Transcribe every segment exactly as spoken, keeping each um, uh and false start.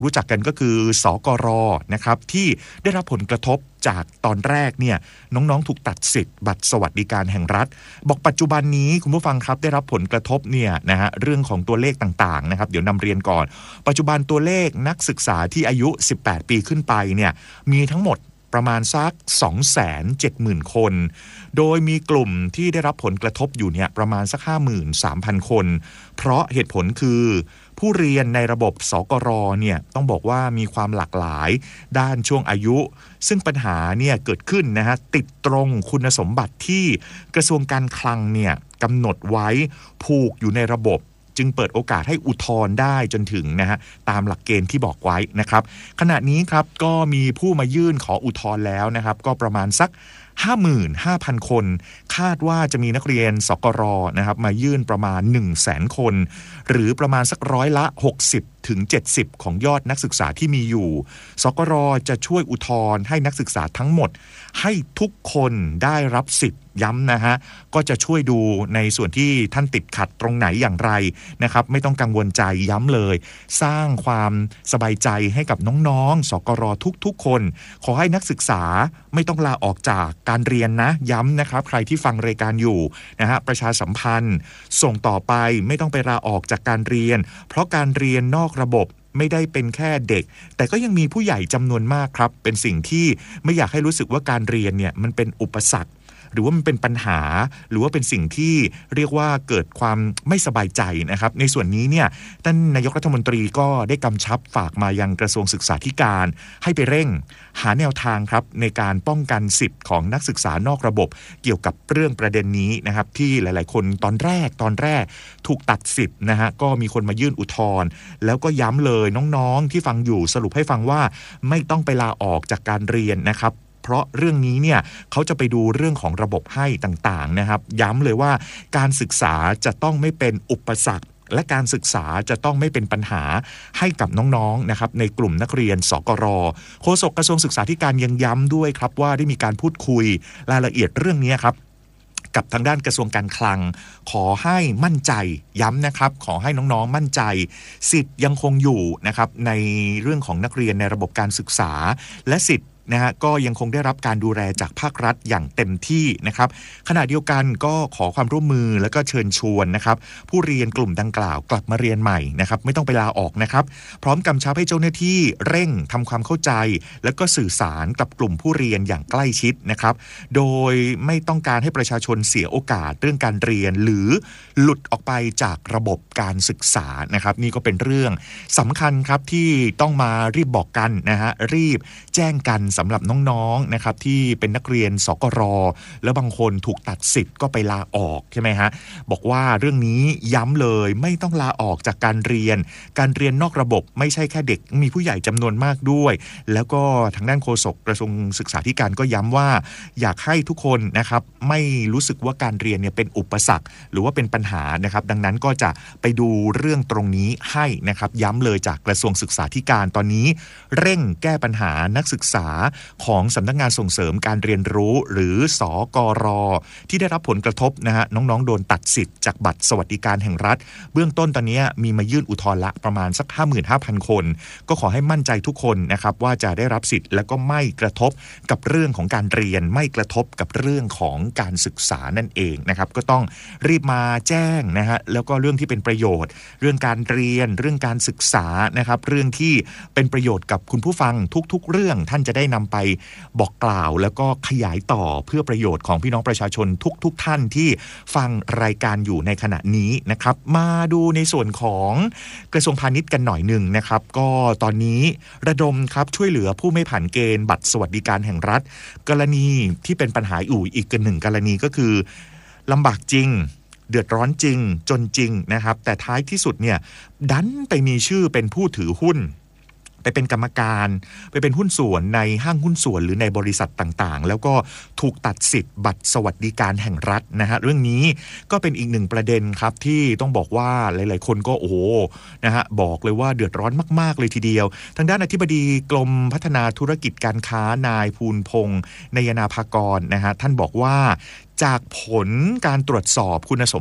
รู้จักกันก็คือสกรนะครับที่ได้รับผลกระทบจากตอนแรกเนี่ยน้องๆถูกตัดสิทธิ์บัตรสวัสดิการแห่งรัฐบอกปัจจุบันนี้คุณผู้ฟังครับได้รับผลกระทบเนี่ยนะฮะเรื่องของตัวเลขต่างๆนะครับเดี๋ยวนำเรียนก่อนปัจจุบันตัวเลขนักศึกษาที่อายุสิบแปดปีขึ้นไปเนี่ยมีทั้งหมดประมาณสัก สองแสนเจ็ดหมื่น คนโดยมีกลุ่มที่ได้รับผลกระทบอยู่เนี่ยประมาณสัก ห้าหมื่นสามพัน คนเพราะเหตุผลคือผู้เรียนในระบบสกรเนี่ยต้องบอกว่ามีความหลากหลายด้านช่วงอายุซึ่งปัญหาเนี่ยเกิดขึ้นนะฮะติดตรงคุณสมบัติที่กระทรวงการคลังเนี่ยกำหนดไว้ผูกอยู่ในระบบจึงเปิดโอกาสให้อุทธรณ์ได้จนถึงนะฮะตามหลักเกณฑ์ที่บอกไว้นะครับขณะนี้ครับก็มีผู้มายื่นขออุทธรณ์แล้วนะครับก็ประมาณสัก ห้าหมื่นห้าพัน คนคาดว่าจะมีนักเรียนสกรนะครับมายื่นประมาณ หนึ่งแสน คนหรือประมาณสักร้อยละหกสิบถึงเจ็ดสิบของยอดนักศึกษาที่มีอยู่สกรจะช่วยอุทธรณ์ให้นักศึกษาทั้งหมดให้ทุกคนได้รับสิทธิ์ย้ำนะฮะก็จะช่วยดูในส่วนที่ท่านติดขัดตรงไหนอย่างไรนะครับไม่ต้องกังวลใจย้ำเลยสร้างความสบายใจให้กับน้องๆสกรทุกๆคนขอให้นักศึกษาไม่ต้องลาออกจากการเรียนนะย้ำนะครับใครที่ฟังรายการอยู่นะฮะประชาสัมพันธ์ส่งต่อไปไม่ต้องไปลาออกจากการเรียนเพราะการเรียนนอกระบบไม่ได้เป็นแค่เด็กแต่ก็ยังมีผู้ใหญ่จำนวนมากครับเป็นสิ่งที่ไม่อยากให้รู้สึกว่าการเรียนเนี่ยมันเป็นอุปสรรคหรือว่ามันเป็นปัญหาหรือว่าเป็นสิ่งที่เรียกว่าเกิดความไม่สบายใจนะครับในส่วนนี้เนี่ยท่านนายกรัฐมนตรีก็ได้กำชับฝากมายังกระทรวงศึกษาธิการให้ไปเร่งหาแนวทางครับในการป้องกันสิทธิ์ของนักศึกษานอกระบบเกี่ยวกับเรื่องประเด็นนี้นะครับที่หลายๆคนตอนแรกตอนแรกถูกตัดสิทธิ์นะฮะก็มีคนมายื่นอุทธรณ์แล้วก็ย้ำเลยน้องๆที่ฟังอยู่สรุปให้ฟังว่าไม่ต้องไปลาออกจากการเรียนนะครับเพราะเรื่องนี้เนี่ยเขาจะไปดูเรื่องของระบบให้ต่างๆนะครับย้ำเลยว่าการศึกษาจะต้องไม่เป็นอุปสรรคและการศึกษาจะต้องไม่เป็นปัญหาให้กับน้องๆนะครับในกลุ่มนักเรียนสกรโฆษกกระทรวงศึกษาธิการยังย้ำด้วยครับว่าได้มีการพูดคุยรายละเอียดเรื่องนี้ครับกับทางด้านกระทรวงการคลังขอให้มั่นใจย้ำนะครับขอให้น้องๆมั่นใจสิทธิ์ยังคงอยู่นะครับในเรื่องของนักเรียนในระบบการศึกษาและสิทธิ์นะฮะก็ยังคงได้รับการดูแลจากภาครัฐอย่างเต็มที่นะครับขณะเดียวกันก็ขอความร่วมมือและก็เชิญชวนนะครับผู้เรียนกลุ่มดังกล่าวกลับมาเรียนใหม่นะครับไม่ต้องไปลาออกนะครับพร้อมกำชับให้เจ้าหน้าที่เร่งทำความเข้าใจและก็สื่อสารกับกลุ่มผู้เรียนอย่างใกล้ชิดนะครับโดยไม่ต้องการให้ประชาชนเสียโอกาสเรื่องการเรียนหรือหลุดออกไปจากระบบการศึกษานะครับนี่ก็เป็นเรื่องสำคัญครับที่ต้องมารีบบอกกันนะฮะรีบแจ้งกันสำหรับน้องๆนะครับที่เป็นนักเรียนสกรแล้วบางคนถูกตัดสิทธิ์ก็ไปลาออกใช่ไหมฮะบอกว่าเรื่องนี้ย้ำเลยไม่ต้องลาออกจากการเรียนการเรียนนอกระบบไม่ใช่แค่เด็กมีผู้ใหญ่จำนวนมากด้วยแล้วก็ทางด้านโฆษกกระทรวงศึกษาธิการก็ย้ำว่าอยากให้ทุกคนนะครับไม่รู้สึกว่าการเรียนเนี่ยเป็นอุปสรรคหรือว่าเป็นปัญหานะครับดังนั้นก็จะไปดูเรื่องตรงนี้ให้นะครับย้ำเลยจากกระทรวงศึกษาธิการตอนนี้เร่งแก้ปัญหานักศึกษาของสำนักงานส่งเสริมการเรียนรู้หรือสกรที่ได้รับผลกระทบนะฮะน้องๆโดนตัดสิทธิ์จากบัตรสวัสดิการแห่งรัฐเบื้องต้นตอนนี้มีมายื่นอุทธรณ์ละประมาณสัก ห้าหมื่นห้าพัน คนก็ขอให้มั่นใจทุกคนนะครับว่าจะได้รับสิทธิ์และก็ไม่กระทบกับเรื่องของการเรียนไม่กระทบกับเรื่องของการศึกษานั่นเองนะครับก็ต้องรีบมาแจ้งนะฮะแล้วก็เรื่องที่เป็นประโยชน์เรื่องการเรียนเรื่องการศึกษานะครับเรื่องที่เป็นประโยชน์กับคุณผู้ฟังทุกๆเรื่องท่านจะได้นำไปบอกกล่าวแล้วก็ขยายต่อเพื่อประโยชน์ของพี่น้องประชาชนทุกๆท่านที่ฟังรายการอยู่ในขณะนี้นะครับมาดูในส่วนของกระทรวงพาณิชย์กันหน่อยหนึ่งนะครับก็ตอนนี้ระดมครับช่วยเหลือผู้ไม่ผ่านเกณฑ์บัตรสวัสดิการแห่งรัฐกรณีที่เป็นปัญหาอยู่อีกหนึ่งกรณีก็คือลำบากจริงเดือดร้อนจริงจนจริงนะครับแต่ท้ายที่สุดเนี่ยดันไปมีชื่อเป็นผู้ถือหุ้นไปเป็นกรรมการไปเป็นหุ้นส่วนในห้างหุ้นส่วนหรือในบริษัทต่างๆแล้วก็ถูกตัดสิทธิ์บัตรสวัสดิการแห่งรัฐนะฮะเรื่องนี้ก็เป็นอีกหนึ่งประเด็นครับที่ต้องบอกว่าหลายๆคนก็โอ้โหนะฮะบอกเลยว่าเดือดร้อนมากๆเลยทีเดียวทางด้านอธิบดีกรมพัฒนาธุรกิจการค้านายภูลพงษ์นยนาภากรนะฮะท่านบอกว่าจากผลการตรวจสอบคุณสมบัติ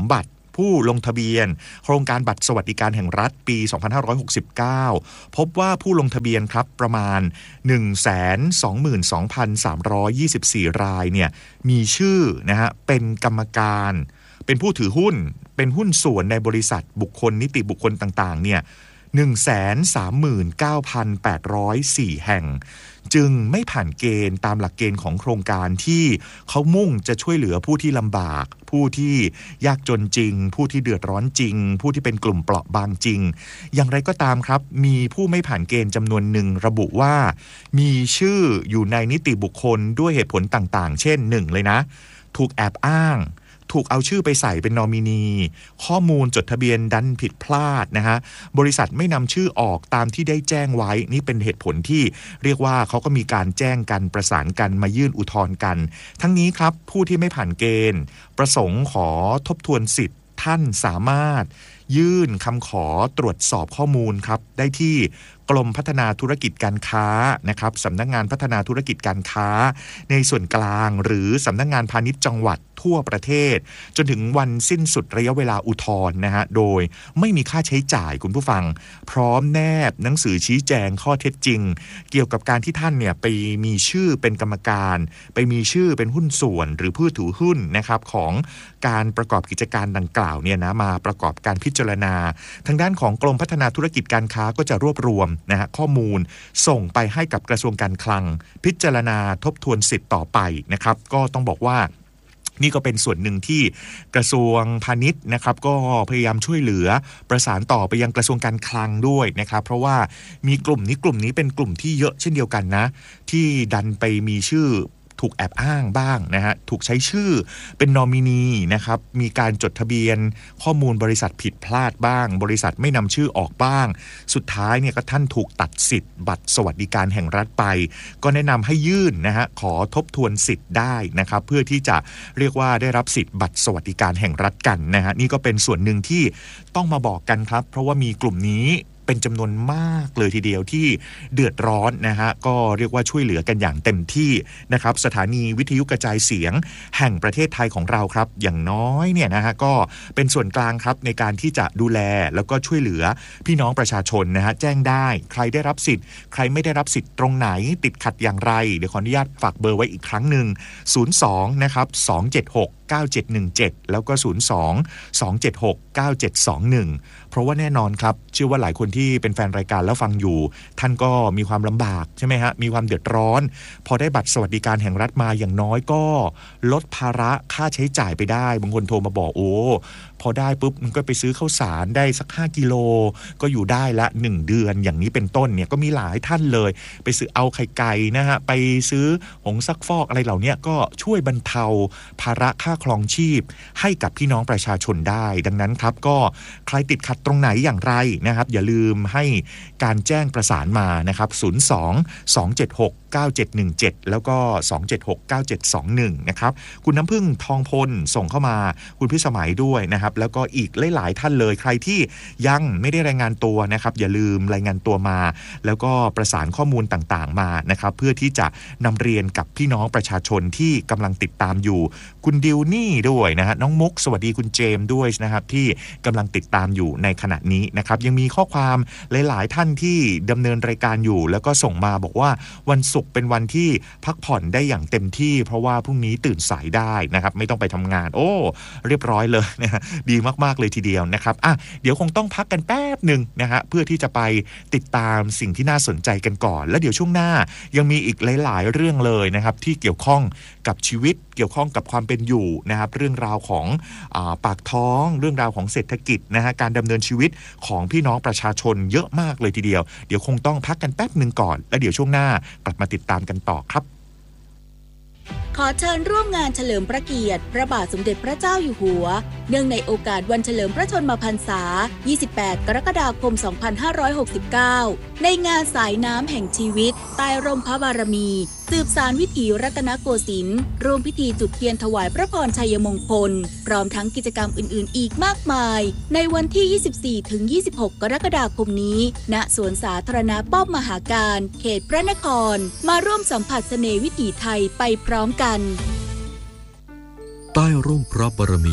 ผู้ลงทะเบียนโครงการบัตรสวัสดิการแห่งรัฐปี สองพันห้าร้อยหกสิบเก้า พบว่าผู้ลงทะเบียนครับประมาณ หนึ่งแสนสองหมื่นสองพันสามร้อยยี่สิบสี่ รายเนี่ยมีชื่อนะฮะเป็นกรรมการเป็นผู้ถือหุ้นเป็นหุ้นส่วนในบริษัทบุคคลนิติบุคคลต่างๆเนี่ย หนึ่งแสนสามหมื่นเก้าพันแปดร้อยสี่ แห่งจึงไม่ผ่านเกณฑ์ตามหลักเกณฑ์ของโครงการที่เขามุ่งจะช่วยเหลือผู้ที่ลำบากผู้ที่ยากจนจริงผู้ที่เดือดร้อนจริงผู้ที่เป็นกลุ่มเปราะบางจริงอย่างไรก็ตามครับมีผู้ไม่ผ่านเกณฑ์จำนวนหนึ่งระบุว่ามีชื่ออยู่ในนิติบุคคลด้วยเหตุผลต่างๆเช่นหนึ่งเลยนะถูกแอบอ้างถูกเอาชื่อไปใส่เป็นนอมินีข้อมูลจดทะเบียนดันผิดพลาดนะฮะบริษัทไม่นำชื่อออกตามที่ได้แจ้งไว้นี่เป็นเหตุผลที่เรียกว่าเขาก็มีการแจ้งกันประสานกันมายื่นอุทธรณ์กันทั้งนี้ครับผู้ที่ไม่ผ่านเกณฑ์ประสงค์ขอทบทวนสิทธิ์ท่านสามารถยื่นคำขอตรวจสอบข้อมูลครับได้ที่กรมพัฒนาธุรกิจการค้านะครับสำนักงานพัฒนาธุรกิจการค้าในส่วนกลางหรือสำนักงานพาณิชย์จังหวัดทั่วประเทศจนถึงวันสิ้นสุดระยะเวลาอุทธรณ์นะฮะโดยไม่มีค่าใช้จ่ายคุณผู้ฟังพร้อมแนบหนังสือชี้แจงข้อเท็จจริงเกี่ยวกับการที่ท่านเนี่ยไปมีชื่อเป็นกรรมการไปมีชื่อเป็นหุ้นส่วนหรือผู้ถือหุ้นนะครับของการประกอบกิจการดังกล่าวเนี่ยนะมาประกอบการพิจารณาทางด้านของกรมพัฒนาธุรกิจการค้าก็จะรวบรวมนะฮะข้อมูลส่งไปให้กับกระทรวงการคลังพิจารณาทบทวนสิทธิ์ต่อไปนะครับก็ต้องบอกว่านี่ก็เป็นส่วนหนึ่งที่กระทรวงพาณิชย์นะครับก็พยายามช่วยเหลือประสานต่อไปยังกระทรวงการคลังด้วยนะครับเพราะว่ามีกลุ่มนี้กลุ่มนี้เป็นกลุ่มที่เยอะเช่นเดียวกันนะที่ดันไปมีชื่อถูกแอบอ้างบ้างนะฮะถูกใช้ชื่อเป็นนอมินีนะครับมีการจดทะเบียนข้อมูลบริษัทผิดพลาดบ้างบริษัทไม่นำชื่อออกบ้างสุดท้ายเนี่ยก็ท่านถูกตัดสิทธิ์บัตรสวัสดิการแห่งรัฐไปก็แนะนำให้ยื่นนะฮะขอทบทวนสิทธิ์ได้นะครับเพื่อที่จะเรียกว่าได้รับสิทธิ์บัตรสวัสดิการแห่งรัฐกันนะฮะนี่ก็เป็นส่วนหนึ่งที่ต้องมาบอกกันครับเพราะว่ามีกลุ่มนี้เป็นจำนวนมากเลยทีเดียวที่เดือดร้อนนะฮะก็เรียกว่าช่วยเหลือกันอย่างเต็มที่นะครับสถานีวิทยุกระจายเสียงแห่งประเทศไทยของเราครับอย่างน้อยเนี่ยนะฮะก็เป็นส่วนกลางครับในการที่จะดูแลแล้วก็ช่วยเหลือพี่น้องประชาชนนะฮะแจ้งได้ใครได้รับสิทธิ์ใครไม่ได้รับสิทธิ์ตรงไหนติดขัดอย่างไรเดี๋ยวขออนุญาตฝากเบอร์ไว้อีกครั้งหนึ่งศูนย์ สองนะครับสองเจ็ดหกเก้าเจ็ดหนึ่งเจ็ดแล้วก็ศูนย์ สอง สองเจ็ดหก เก้าเจ็ดสองหนึ่งเพราะว่าแน่นอนครับเชื่อว่าหลายคนที่เป็นแฟนรายการแล้วฟังอยู่ท่านก็มีความลำบากใช่ไหมฮะมีความเดือดร้อนพอได้บัตรสวัสดิการแห่งรัฐมาอย่างน้อยก็ลดภาระค่าใช้จ่ายไปได้บางคนโทรมาบอกโอ้พอได้ปุ๊บมันก็ไปซื้อข้าวสารได้สักห้ากิโลก็อยู่ได้ละหนึ่งเดือนอย่างนี้เป็นต้นเนี่ยก็มีหลายท่านเลยไปซื้อเอาไข่ไก่นะฮะไปซื้อหงซักฟอกอะไรเหล่านี้ก็ช่วยบรรเทาภาระค่าครองชีพให้กับพี่น้องประชาชนได้ดังนั้นครับก็ใครติดขัดตรงไหนอย่างไรนะครับอย่าลืมให้การแจ้งประสานมานะครับศูนย์ สอง สองเจ็ดหก เก้าเจ็ดหนึ่งเจ็ดแล้วก็สองเจ็ดหก เก้าเจ็ดสองหนึ่งนะครับคุณน้ำพึ่งทองพลส่งเข้ามาคุณพิสมัยด้วยนะครับแล้วก็อีกหลายๆท่านเลยใครที่ยังไม่ได้รายงานตัวนะครับอย่าลืมรายงานตัวมาแล้วก็ประสานข้อมูลต่างๆมานะครับเพื่อที่จะนำเรียนกับพี่น้องประชาชนที่กำลังติดตามอยู่คุณดิวนี่ด้วยนะฮะน้องมุกสวัสดีคุณเจมส์ด้วยนะครับที่กำลังติดตามอยู่ในขณะนี้นะครับยังมีข้อความหลายๆท่านที่ดำเนินรายการอยู่แล้วก็ส่งมาบอกว่าวันศุกร์เป็นวันที่พักผ่อนได้อย่างเต็มที่เพราะว่าพรุ่งนี้ตื่นสายได้นะครับไม่ต้องไปทำงานโอ้เรียบร้อยเลยนะฮะดีมากๆเลยทีเดียวนะครับอ่ะเดี๋ยวคงต้องพักกันแป๊บหนึ่งนะฮะเพื่อที่จะไปติดตามสิ่งที่น่าสนใจกันก่อนแล้วเดี๋ยวช่วงหน้ายังมีอีกหลายๆเรื่องเลยนะครับที่เกี่ยวข้องกับชีวิตเกี่ยวข้องกับความเป็นอยู่นะครับเรื่องราวของอ่าปากท้องเรื่องราวของเศรษฐกิจนะฮะการดำเนินชีวิตของพี่น้องประชาชนเยอะมากเลยทีเดียวเดี๋ยวคงต้องพักกันแป๊บหนึ่งก่อนแล้วเดี๋ยวช่วงหน้ากลับมาติดตามกันต่อครับขอเชิญร่วมงานเฉลิมพระเกียรติพระบาทสมเด็จพระเจ้าอยู่หัวเนื่องในโอกาสวันเฉลิมพระชนมพรรษายี่สิบแปดกรกฎาคมสองพันห้าร้อยหกสิบเก้าในงานสายน้ำแห่งชีวิตใต้ร่มพระบารมีสืบสานวิถีรัตนโกสินทร์ร่วมพิธีจุดเทียนถวายพระพรชัยมงคลพร้อมทั้งกิจกรรมอื่นๆอีกมากมายในวันที่ ยี่สิบสี่ถึงยี่สิบหก กรกฎาคมนี้ณสวนสาธารณะป้อมมหาการเขตพระนครมาร่วมสัมผัสเสน่ห์วิถีไทยไปพร้อมกันใต้ร่มพระบารมี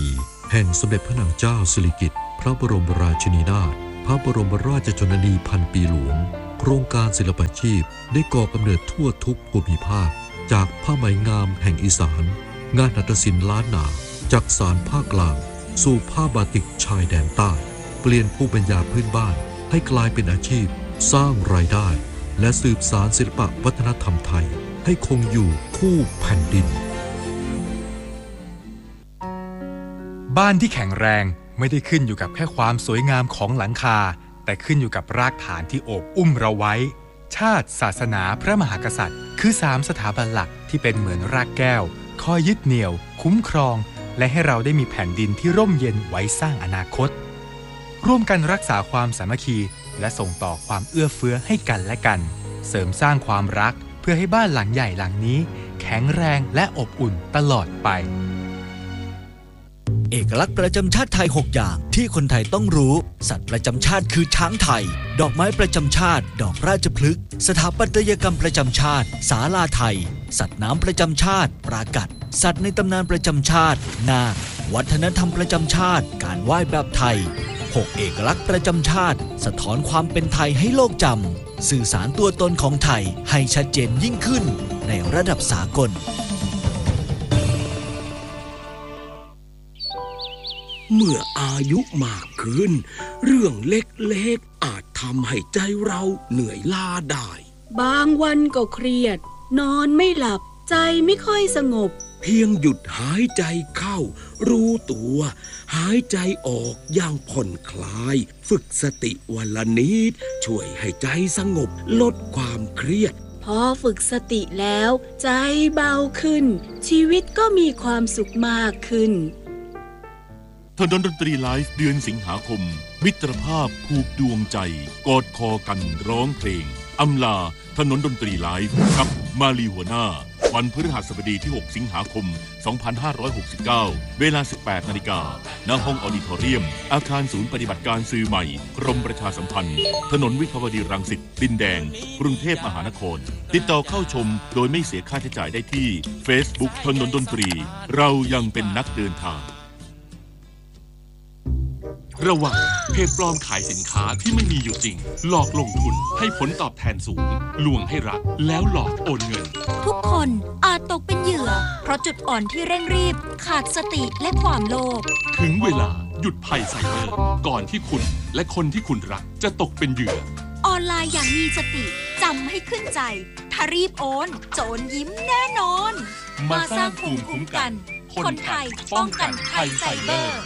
แห่งสมเด็จพระนางเจ้าสิริกิติ์พระบรมราชินีนาถพระบรมราชชนนีพันปีหลวงโครงการศิลปาชีพได้ก่อกำเนิดทั่วทุกภูมิภาคจากผ้าไหมงามแห่งอีสานงานหัตถศิลป์ล้านนาจากสารภาคกลางสู่ผ้าบาติกชายแดนใต้เปลี่ยนภูมิปัญญาพื้นบ้านให้กลายเป็นอาชีพสร้างรายได้และสืบสานศิลปวัฒนธรรมไทยให้คงอยู่คู่แผ่นดินบ้านที่แข็งแรงไม่ได้ขึ้นอยู่กับแค่ความสวยงามของหลังคาแต่ขึ้นอยู่กับรากฐานที่โอบอุ้มเราไว้ชาติศาสนาพระมหากษัตริย์คือสามสถาบันหลักที่เป็นเหมือนรากแก้วคอยยึดเหนี่ยวคุ้มครองและให้เราได้มีแผ่นดินที่ร่มเย็นไว้สร้างอนาคตร่วมกันรักษาความสามัคคีและส่งต่อความเอื้อเฟื้อให้กันและกันเสริมสร้างความรักเพื่อให้บ้านหลังใหญ่หลังนี้แข็งแรงและอบอุ่นตลอดไปเอกลักษณ์ประจำชาติไทยหกอย่างที่คนไทยต้องรู้สัตว์ประจำชาติคือช้างไทยดอกไม้ประจำชาติดอกราชพฤกษ์สถาปัตยกรรมประจำชาติศาลาไทยสัตว์น้ำประจำชาติปรากัดสัตว์ในตำนานประจำชาตินาควัฒนธรรมประจำชาติการไหว้แบบไทยหกเอกลักษณ์ประจำชาติสะท้อนความเป็นไทยให้โลกจำสื่อสารตัวตนของไทยให้ชัดเจนยิ่งขึ้นในระดับสากลเมื่ออายุมากขึ้นเรื่องเล็กๆอาจทำให้ใจเราเหนื่อยล้าได้บางวันก็เครียดนอนไม่หลับใจไม่ค่อยสงบเพียงหยุดหายใจเข้ารู้ตัวหายใจออกอย่างผ่อนคลายฝึกสติวันละนิดช่วยให้ใจสงบลดความเครียดพอฝึกสติแล้วใจเบาขึ้นชีวิตก็มีความสุขมากขึ้นถนนดนตรีไลฟ์เดือนสิงหาคมมิตรภาพผูกดวงใจกอดคอกันร้องเพลงอำลาถนนดนตรีไลฟ์กับมาลีหัวหน้าวันพฤหัสบดีที่หกสิงหาคมสองพันห้าร้อยหกสิบเก้าเวลา สิบแปดนาฬิกา ณ ห้องออดิทอเรียมอาคารศูนย์ปฏิบัติการสื่อใหม่กรมประชาสัมพันธ์ถนนวิภาวดีรังสิตดินแดงกรุงเทพมหานครติดต่อเข้าชมโดยไม่เสียค่าใช้จ่ายได้ที่ Facebook ถนนดนตรีเรายังเป็นนักเดินทางระวังเพจปลอมขายสินค้าที่ไม่มีอยู่จริงหลอกลงทุนให้ผลตอบแทนสูงลวงให้รักแล้วหลอกโอนเงินทุกคนอาจตกเป็นเหยื่อเพราะจุดอ่อนที่เร่งรีบขาดสติและความโลภถึงเวลาหยุดภัยไซเบอร์ก่อนที่คุณและคนที่คุณรักจะตกเป็นเหยื่อออนไลน์อย่างมีสติจำให้ขึ้นใจถ้ารีบโอนโจรยิ้มแน่นอนมาสร้างภูมิคุ้มกันคนไทยป้องกันภัยไซเบอร์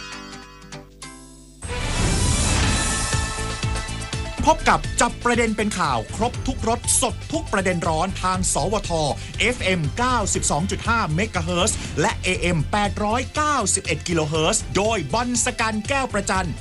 พบกับจับประเด็นเป็นข่าวครบทุกรสสดทุกประเด็นร้อนทางสวท เอฟ เอ็ม เก้าสิบสองจุดห้า เมกะเฮิรตซ์และ เอ เอ็ม แปดร้อยเก้าสิบเอ็ด กิโลเฮิรตซ์โดยบอลสกันแก้วประจัน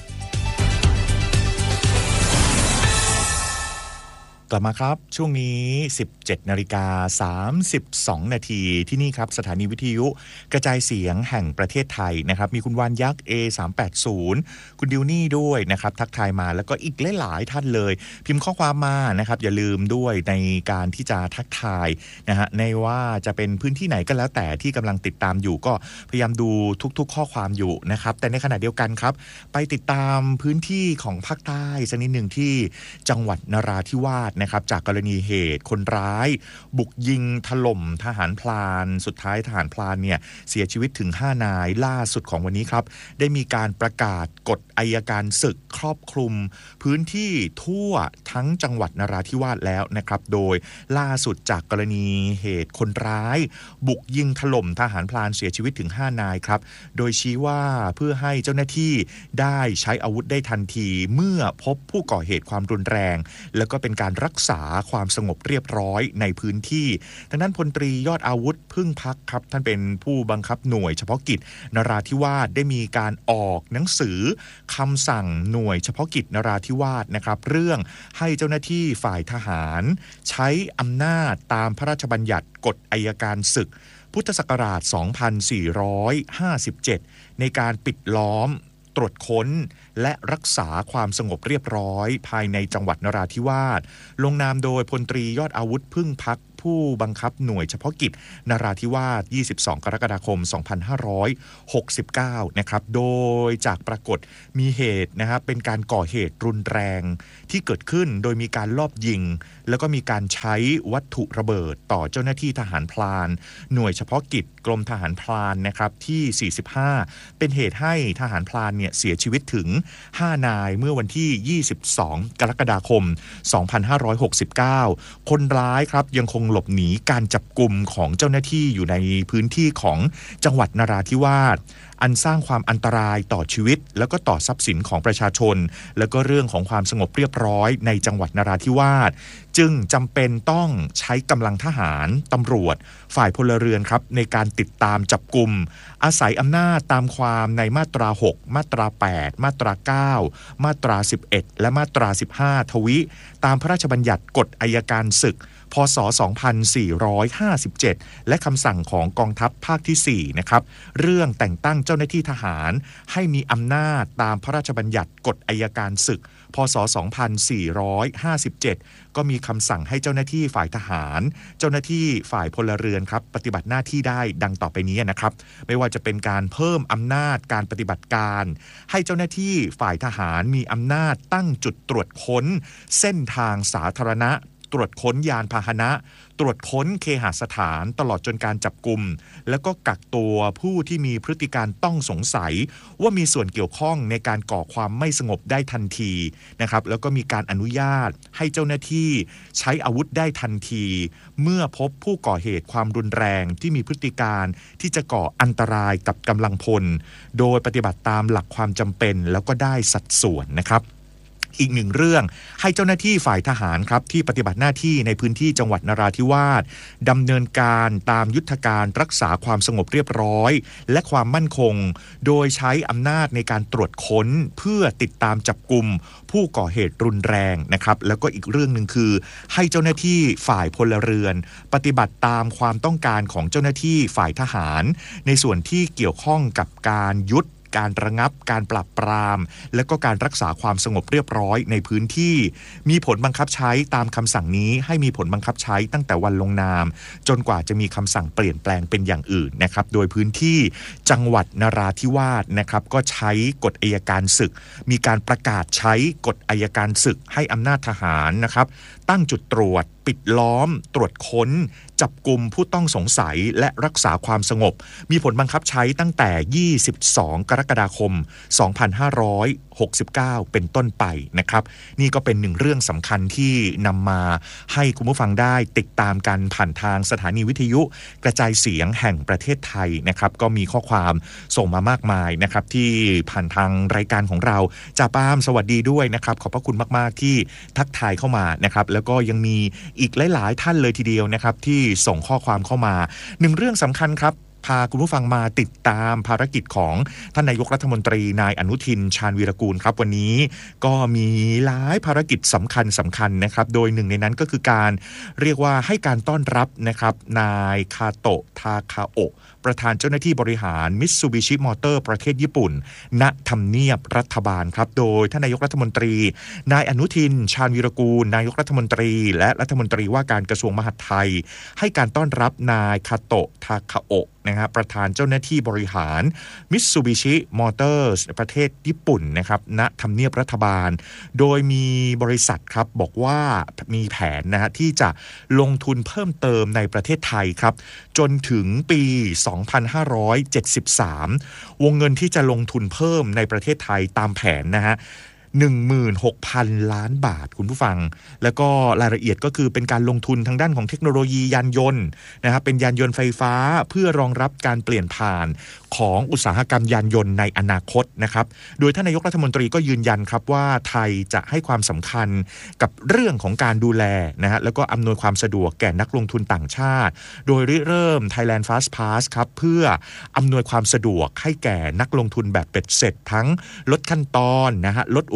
กลับมาครับช่วงนี้ สิบเจ็ดนาฬิกาสามสิบสองนาทีที่นี่ครับสถานีวิทยุกระจายเสียงแห่งประเทศไทยนะครับมีคุณวานยักษ์ เอ สามแปดศูนย์ คุณดิวนี่ด้วยนะครับทักทายมาแล้วก็อีกหลายๆท่านเลยพิมพ์ข้อความมานะครับอย่าลืมด้วยในการที่จะทักทายนะฮะในว่าจะเป็นพื้นที่ไหนก็แล้วแต่ที่กำลังติดตามอยู่ก็พยายามดูทุกๆข้อความอยู่นะครับแต่ในขณะเดียวกันครับไปติดตามพื้นที่ของภาคใต้สักนิดหนึ่งที่จังหวัดนราธิวาสนะครับจากกรณีเหตุคนร้ายบุกยิงถล่มทหารพลานสุดท้ายทหารพลานเนี่ยเสียชีวิตถึงห้านายล่าสุดของวันนี้ครับได้มีการประกาศกฎอัยการศึกครอบคลุมพื้นที่ทั่วทั้งจังหวัดนราธิวาสแล้วนะครับโดยล่าสุดจากกรณีเหตุคนร้ายบุกยิงถล่มทหารพลานเสียชีวิตถึงห้านายครับโดยชี้ว่าเพื่อให้เจ้าหน้าที่ได้ใช้อาวุธได้ทันทีเมื่อพบผู้ก่อเหตุความรุนแรงแล้วก็เป็นการรักษาความสงบเรียบร้อยในพื้นที่ทางด้านพลตรียอดอาวุธพึ่งพักครับท่านเป็นผู้บังคับหน่วยเฉพาะกิจนราธิวาสได้มีการออกหนังสือคำสั่งหน่วยเฉพาะกิจนราธิวาสนะครับเรื่องให้เจ้าหน้าที่ฝ่ายทหารใช้อำนาจตามพระราชบัญญัติกฎอัยการศึกพุทธศักราชสองพันสี่ร้อยห้าสิบเจ็ดในการปิดล้อมตรวจค้นและรักษาความสงบเรียบร้อยภายในจังหวัดนราธิวาสลงนามโดยพลตรียอดอาวุธพึ่งพักผู้บังคับหน่วยเฉพาะกิจนราธิวาสยี่สิบสองกรกฎาคมสองพันห้าร้อยหกสิบเก้านะครับโดยจากปรากฏมีเหตุนะครับเป็นการก่อเหตุรุนแรงที่เกิดขึ้นโดยมีการลอบยิงแล้วก็มีการใช้วัตถุระเบิดต่อเจ้าหน้าที่ทหารพลานหน่วยเฉพาะกิจกรมทหารพลานนะครับที่สี่สิบห้าเป็นเหตุให้ทหารพลานเนี่ยเสียชีวิตถึงห้านายเมื่อวันที่ยี่สิบสองกรกฎาคมสองพันห้าร้อยหกสิบเก้าคนร้ายครับยังคงหลบหนีการจับกุมของเจ้าหน้าที่อยู่ในพื้นที่ของจังหวัดนราธิวาสอันสร้างความอันตรายต่อชีวิตแล้วก็ต่อทรัพย์สินของประชาชนแล้วก็เรื่องของความสงบเรียบร้อยในจังหวัดนราธิวาสจึงจำเป็นต้องใช้กำลังทหารตำรวจฝ่ายพลเรือนครับในการติดตามจับกุมอาศัยอำนาจตามความในมาตราหกมาตราแปดมาตราเก้ามาตราสิบเอ็ดและมาตราสิบห้าทวิตามพระราชบัญญัติกฎอัยการศึกพ.ศ. สองพันสี่ร้อยห้าสิบเจ็ดและคำสั่งของกองทัพภาคที่สี่นะครับเรื่องแต่งตั้งเจ้าหน้าที่ทหารให้มีอำนาจตามพระราชบัญญัติกฎอัยการศึกพ.ศ. สองพันสี่ร้อยห้าสิบเจ็ดก็มีคำสั่งให้เจ้าหน้าที่ฝ่ายทหารเจ้าหน้าที่ฝ่ายพลเรือนครับปฏิบัติหน้าที่ได้ดังต่อไปนี้นะครับไม่ว่าจะเป็นการเพิ่มอำนาจการปฏิบัติการให้เจ้าหน้าที่ฝ่ายทหารมีอำนาจตั้งจุดตรวจค้นเส้นทางสาธารณะตรวจค้นยานพาหนะตรวจค้นเคหสถานตลอดจนการจับกุมแล้วก็กักตัวผู้ที่มีพฤติการต้องสงสัยว่ามีส่วนเกี่ยวข้องในการก่อความไม่สงบได้ทันทีนะครับแล้วก็มีการอนุญาตให้เจ้าหน้าที่ใช้อาวุธได้ทันทีเมื่อพบผู้ก่อเหตุความรุนแรงที่มีพฤติการที่จะก่ออันตรายกับกำลังพลโดยปฏิบัติตามหลักความจำเป็นแล้วก็ได้สัดส่วนนะครับอีกหนึ่งเรื่องให้เจ้าหน้าที่ฝ่ายทหารครับที่ปฏิบัติหน้าที่ในพื้นที่จังหวัดนราธิวาสดำเนินการตามยุทธการรักษาความสงบเรียบร้อยและความมั่นคงโดยใช้อำนาจในการตรวจค้นเพื่อติดตามจับกุมผู้ก่อเหตุรุนแรงนะครับแล้วก็อีกเรื่องหนึ่งคือให้เจ้าหน้าที่ฝ่ายพลเรือนปฏิบัติตามความต้องการของเจ้าหน้าที่ฝ่ายทหารในส่วนที่เกี่ยวข้องกับการยุติการระงับการปราบปรามและก็การรักษาความสงบเรียบร้อยในพื้นที่มีผลบังคับใช้ตามคำสั่งนี้ให้มีผลบังคับใช้ตั้งแต่วันลงนามจนกว่าจะมีคำสั่งเปลี่ยนแปลงเป็นอย่างอื่นนะครับโดยพื้นที่จังหวัดนราธิวาสนะครับก็ใช้กฎอัยการศึกมีการประกาศใช้กฎอัยการศึกให้อำนาจทหารนะครับตั้งจุดตรวจปิดล้อมตรวจค้นจับกุมผู้ต้องสงสัยและรักษาความสงบมีผลบังคับใช้ตั้งแต่ยี่สิบสองกรกฎาคมสองพันห้าร้อยหกสิบเก้าเป็นต้นไปนะครับนี่ก็เป็นหนึ่งเรื่องสำคัญที่นำมาให้คุณผู้ฟังได้ติดตามกันผ่านทางสถานีวิทยุกระจายเสียงแห่งประเทศไทยนะครับก็มีข้อความส่งมามากมายนะครับที่ผ่านทางรายการของเราจ่าปามสวัสดีด้วยนะครับขอบพระคุณมากๆที่ทักทายเข้ามานะครับแล้วก็ยังมีอีกหลายๆท่านเลยทีเดียวนะครับที่ส่งข้อความเข้ามาหนึ่งเรื่องสำคัญครับพาคุณผู้ฟังมาติดตามภารกิจของท่านนายกรัฐมนตรีนายอนุทินชาญวีรกูลครับวันนี้ก็มีหลายภารกิจสำคัญสำคัญนะครับโดยหนึ่งในนั้นก็คือการเรียกว่าให้การต้อนรับนะครับนายคาโตะทาคาโอะประธานเจ้าหน้าที่บริหารมิตซูบิชิมอเตอร์ประเทศญี่ปุ่นณทำเนียบรัฐบาลครับโดยท่านนายกรัฐมนตรีนายอนุทินชาญวีรกูลนายกรัฐมนตรีและรัฐมนตรีว่าการกระทรวงมหาดไทยให้การต้อนรับนายคาโตะทาคาโอะนะครับประธานเจ้าหน้าที่บริหารมิตซูบิชิมอเตอร์ประเทศญี่ปุ่นนะครับณทำเนียบรัฐบาลโดยมีบริษัทครับบอกว่ามีแผนนะฮะที่จะลงทุนเพิ่มเติมในประเทศไทยครับจนถึงปีสองพันห้าร้อยเจ็ดสิบสามวงเงินที่จะลงทุนเพิ่มในประเทศไทยตามแผนนะฮะหนึ่งหมื่นหกพัน ล้านบาทคุณผู้ฟังแล้วก็รายละเอียดก็คือเป็นการลงทุนทางด้านของเทคโนโลยียานยนต์นะครับเป็นยานยนต์ไฟฟ้าเพื่อรองรับการเปลี่ยนผ่านของอุตสาหกรรมยานยนต์ในอนาคตนะครับโดยท่านนายกรัฐมนตรีก็ยืนยันครับว่าไทยจะให้ความสำคัญกับเรื่องของการดูแลนะฮะแล้วก็อำนวยความสะดวกแก่นักลงทุนต่างชาติโดยริเริ่ม Thailand Fast Pass ครับเพื่ออำนวยความสะดวกให้แก่นักลงทุนแบบเป็ดเสร็จทั้งลดขั้นตอนนะฮะลดอุ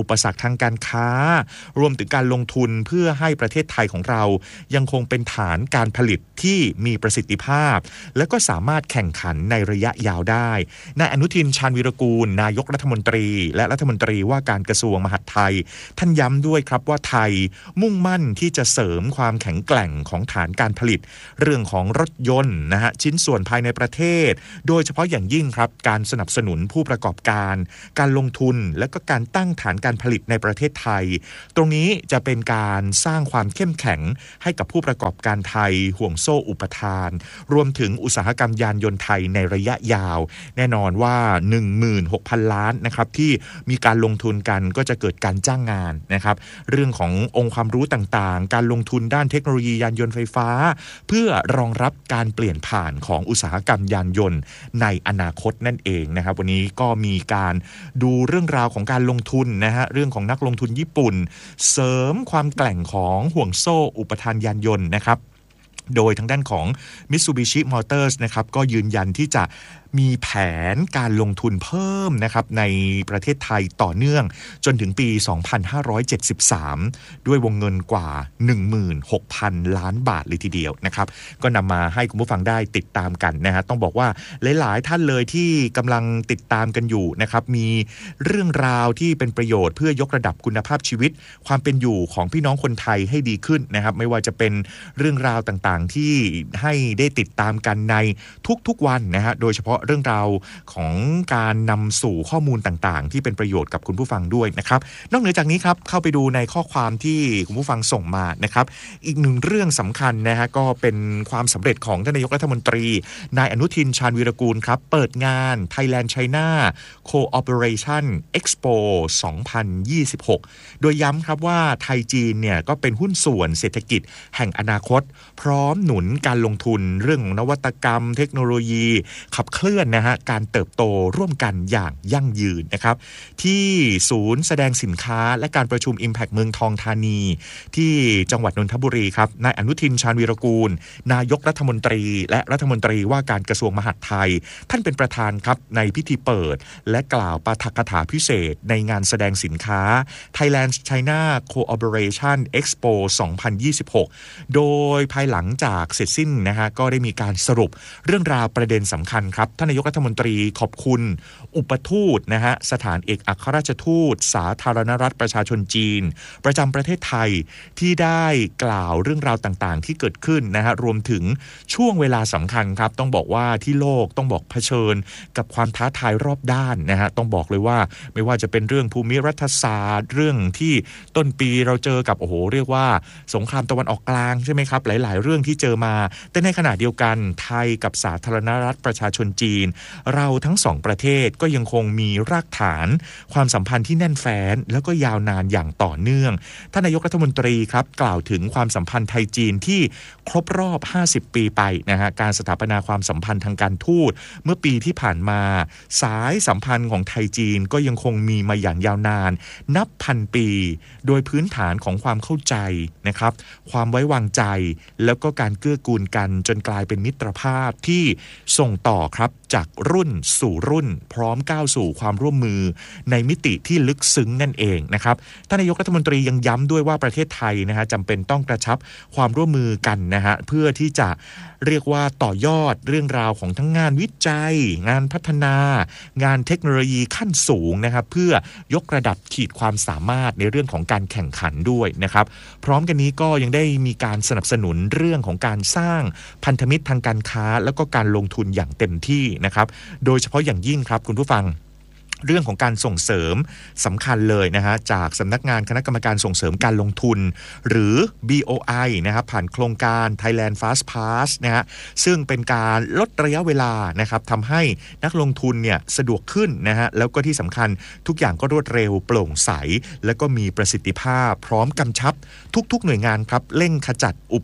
ปสรรคทางการค้ารวมถึงการลงทุนเพื่อให้ประเทศไทยของเรายังคงเป็นฐานการผลิตที่มีประสิทธิภาพและก็สามารถแข่งขันในระยะยาวได้นายอนุทินชาญวีรกูลนายกรัฐมนตรีและรัฐมนตรีว่าการกระทรวงมหาดไทยท่านย้ำด้วยครับว่าไทยมุ่งมั่นที่จะเสริมความแข็งแกร่งของฐานการผลิตเรื่องของรถยนต์นะฮะชิ้นส่วนภายในประเทศโดยเฉพาะอย่างยิ่งครับการสนับสนุนผู้ประกอบการการลงทุนและก็การตั้งฐานการผลิตในประเทศไทยตรงนี้จะเป็นการสร้างความเข้มแข็งให้กับผู้ประกอบการไทยห่วงโซ่อุปทานรวมถึงอุตสาหกรรมยานยนต์ไทยในระยะยาวแน่นอนว่า หนึ่งหมื่นหกพัน ล้านนะครับที่มีการลงทุนกันก็จะเกิดการจ้างงานนะครับเรื่องขององค์ความรู้ต่างๆการลงทุนด้านเทคโนโลยียานยนต์ไฟฟ้าเพื่อรองรับการเปลี่ยนผ่านของอุตสาหกรรมยานยนต์ในอนาคตนั่นเองนะครับวันนี้ก็มีการดูเรื่องราวของการลงทุนนะฮะเรื่องของนักลงทุนญี่ปุ่นเสริมความแกร่งของห่วงโซ่อุปทานยานยนต์นะครับโดยทางด้านของ Mitsubishi Motors นะครับก็ยืนยันที่จะมีแผนการลงทุนเพิ่มนะครับในประเทศไทยต่อเนื่องจนถึงปี สองพันห้าร้อยเจ็ดสิบสาม ด้วยวงเงินกว่า หนึ่งหมื่นหกพัน ล้านบาทเลยทีเดียวนะครับก็นำมาให้คุณผู้ฟังได้ติดตามกันนะฮะต้องบอกว่าหลายๆท่านเลยที่กำลังติดตามกันอยู่นะครับมีเรื่องราวที่เป็นประโยชน์เพื่อยกระดับคุณภาพชีวิตความเป็นอยู่ของพี่น้องคนไทยให้ดีขึ้นนะครับไม่ว่าจะเป็นเรื่องราวต่างๆที่ให้ได้ติดตามกันในทุกๆวันนะฮะโดยเฉพาะเรื่องราวของการนำสู่ข้อมูลต่างๆที่เป็นประโยชน์กับคุณผู้ฟังด้วยนะครับนอกเหนือจากนี้ครับเข้าไปดูในข้อความที่คุณผู้ฟังส่งมานะครับอีกหนึ่งเรื่องสำคัญนะฮะก็เป็นความสำเร็จของท่านนายกรัฐมนตรีนายอนุทินชาญวีรกูลครับเปิดงาน Thailand China Cooperation Expo สองพันยี่สิบหกโดยย้ำครับว่าไทยจีนเนี่ยก็เป็นหุ้นส่วนเศรษฐกิจแห่งอนาคตพร้อมหนุนการลงทุนเรื่องของนวัตกรรมเทคโนโลยีขับเคลื่อนนะฮะการเติบโตร่วมกันอย่างยั่งยืนนะครับที่ศูนย์แสดงสินค้าและการประชุม Impact เมืองทองธานีที่จังหวัดนนทบุรีครับนายอนุทินชาญวีรกูลนายกรัฐมนตรีและรัฐมนตรีว่าการกระทรวงมหาดไทยท่านเป็นประธานครับในพิธีเปิดและกล่าวปาฐกถาพิเศษในงานแสดงสินค้า Thailand China Cooperation Expo สองพันยี่สิบหกโดยภายหลังจากเสร็จสิ้นนะฮะก็ได้มีการสรุปเรื่องราวประเด็นสำคัญครับท่านนายกรัฐมนตรีขอบคุณอุปทูตนะฮะสถานเอกอัครราชทูตสาธารณรัฐประชาชนจีนประจำประเทศไทยที่ได้กล่าวเรื่องราวต่างๆที่เกิดขึ้นนะฮะรวมถึงช่วงเวลาสำคัญครับต้องบอกว่าที่โลกต้องบอกเผชิญกับความท้าทายรอบด้านนะฮะต้องบอกเลยว่าไม่ว่าจะเป็นเรื่องภูมิรัฐศาสตร์เรื่องที่ต้นปีเราเจอกับโอ้โหเรียกว่าสงครามตะวันออกกลางใช่ไหมครับหลายๆเรื่องที่เจอมาแต่ในขณะเดียวกันไทยกับสาธารณรัฐประชาชนจีนเราทั้งสองประเทศก็ยังคงมีรากฐานความสัมพันธ์ที่แน่นแฟ้นแล้วก็ยาวนานอย่างต่อเนื่องท่านนายกรัฐมนตรีครับกล่าวถึงความสัมพันธ์ไทยจีนที่ครบรอบห้าสิบปีไปนะฮะการสถาปนาความสัมพันธ์ทางการทูตเมื่อปีที่ผ่านมาสายสัมพันธ์ของไทยจีนก็ยังคงมีมาอย่างยาวนานนับพันปีโดยพื้นฐานของความเข้าใจนะครับความไว้วางใจแล้วก็การเกื้อกูลกันจนกลายเป็นมิตรภาพที่ส่งต่อครับจากรุ่นสู่รุ่นพร้อมก้าวสู่ความร่วมมือในมิติที่ลึกซึ้งนั่นเองนะครับท่านนายกรัฐมนตรียังย้ำด้วยว่าประเทศไทยนะฮะจำเป็นต้องกระชับความร่วมมือกันนะฮะเพื่อที่จะเรียกว่าต่อยอดเรื่องราวของทั้งงานวิจัยงานพัฒนางานเทคโนโลยีขั้นสูงนะครับเพื่อยกระดับขีดความสามารถในเรื่องของการแข่งขันด้วยนะครับพร้อมกันนี้ก็ยังได้มีการสนับสนุนเรื่องของการสร้างพันธมิตรทางการค้าแล้วก็การลงทุนอย่างเต็มที่นะครับโดยเฉพาะอย่างยิ่งครับคุณผู้ฟังเรื่องของการส่งเสริมสำคัญเลยนะฮะจากสำนักงานคณะกรรมการส่งเสริมการลงทุนหรือ บี โอ ไอ นะครับผ่านโครงการ Thailand Fast Pass นะฮะซึ่งเป็นการลดระยะเวลานะครับทำให้นักลงทุนเนี่ยสะดวกขึ้นนะฮะแล้วก็ที่สำคัญทุกอย่างก็รวดเร็วโปร่งใสและก็มีประสิทธิภาพพร้อมกำชับทุกๆหน่วยงานครับเร่งขจัดอุปสรรค